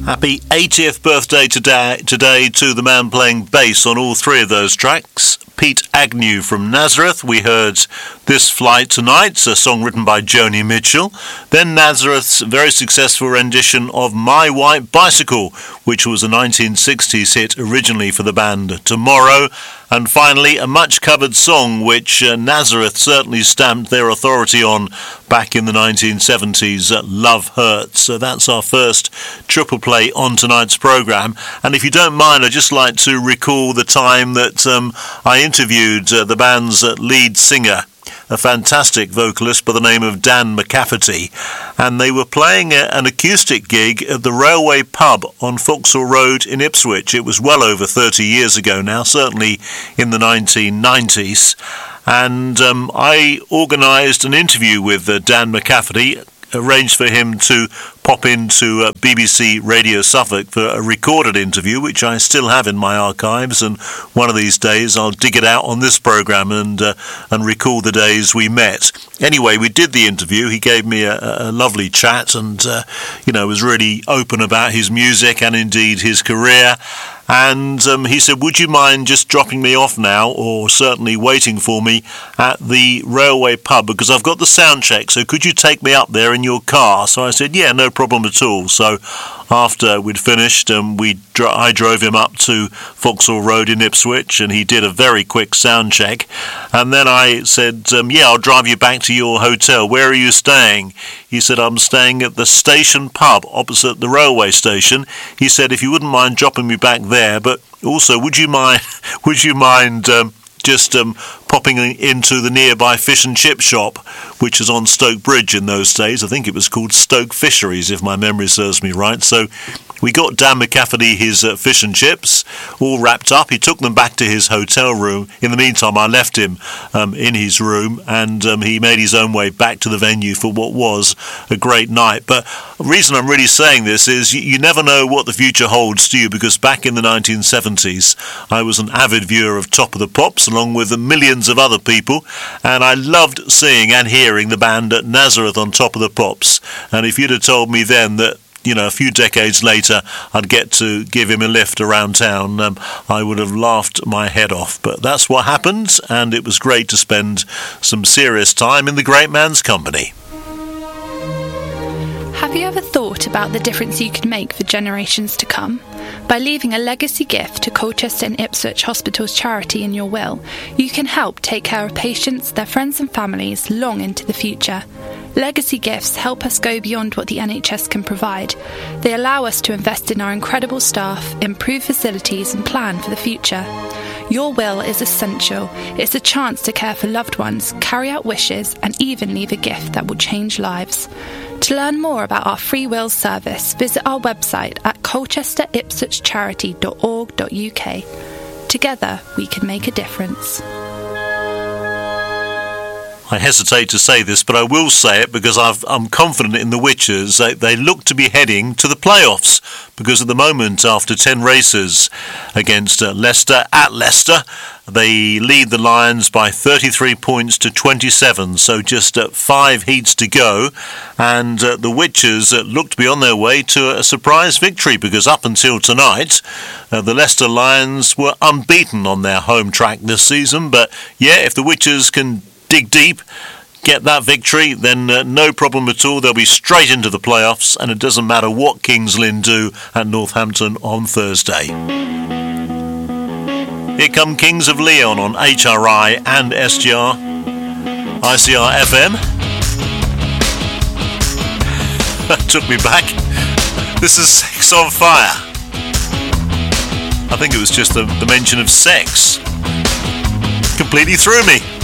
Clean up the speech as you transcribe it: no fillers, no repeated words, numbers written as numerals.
Happy 80th birthday today to the man playing bass on all three of those tracks, Pete Agnew from Nazareth. We heard This Flight Tonight, a song written by Joni Mitchell. Then Nazareth's very successful rendition of My White Bicycle, which was a 1960s hit originally for the band Tomorrow. And finally, a much-covered song which Nazareth certainly stamped their authority on back in the 1970s, Love Hurts. So that's our first triple play on tonight's programme. And if you don't mind, I'd just like to recall the time that I interviewed the band's lead singer, a fantastic vocalist by the name of Dan McCafferty, and they were playing an acoustic gig at the Railway Pub on Vauxhall Road in Ipswich. It was well over 30 years ago now, certainly in the 1990s, and I organised an interview with Dan McCafferty, arranged for him to pop into BBC Radio Suffolk for a recorded interview, which I still have in my archives, and one of these days I'll dig it out on this programme and recall the days we met. Anyway, we did the interview. He gave me a lovely chat and, was really open about his music and indeed his career. And he said, would you mind just dropping me off now, or certainly waiting for me at the Railway Pub, because I've got the sound check, so could you take me up there in your car? So I said, yeah, no problem at all. So after we'd finished, I drove him up to Vauxhall Road in Ipswich, and he did a very quick sound check. And then I said, I'll drive you back to your hotel. Where are you staying? He said, I'm staying at the Station Pub opposite the railway station. He said, if you wouldn't mind dropping me back there, but also, would you mind just popping into the nearby fish and chip shop, which is on Stoke Bridge in those days. I think it was called Stoke Fisheries, if my memory serves me right. So we got Dan McCafferty his fish and chips all wrapped up. He took them back to his hotel room. In the meantime, I left him in his room, and he made his own way back to the venue for what was a great night. But the reason I'm really saying this is you never know what the future holds, do you? Because back in the 1970s, I was an avid viewer of Top of the Pops, along with millions of other people, and I loved seeing and hearing the band at Nazareth on Top of the Pops. And if you'd have told me then that a few decades later I'd get to give him a lift around town, I would have laughed my head off. But that's what happened, and it was great to spend some serious time in the great man's company. Have you ever thought about the difference you could make for generations to come? By leaving a legacy gift to Colchester and Ipswich Hospitals charity in your will, you can help take care of patients, their friends and families long into the future. Legacy gifts help us go beyond what the NHS can provide. They allow us to invest in our incredible staff, improve facilities and plan for the future. Your will is essential. It's a chance to care for loved ones, carry out wishes and even leave a gift that will change lives. To learn more about our free will service, visit our website at colchesteripswichcharity.org.uk. Together we can make a difference. I hesitate to say this, but I will say it because I'm confident in the Witches. They look to be heading to the playoffs, because at the moment, after 10 races against Leicester at Leicester, they lead the Lions by 33 points to 27, so just 5 heats to go, and the Witches look to be on their way to a surprise victory, because up until tonight, the Leicester Lions were unbeaten on their home track this season. But yeah, if the Witches can dig deep, get that victory, then no problem at all. They'll be straight into the playoffs, and it doesn't matter what Kings Lynn do at Northampton on Thursday. Here come Kings of Leon on HRI and SGR, ICR FM. That took me back. This is Sex on Fire. I think it was just the mention of sex. Completely threw me.